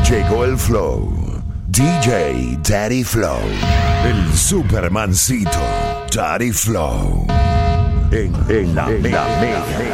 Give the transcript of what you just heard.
Llegó el flow. DJ Daddy Flow. El Supermancito. Daddy Flow. En la mega.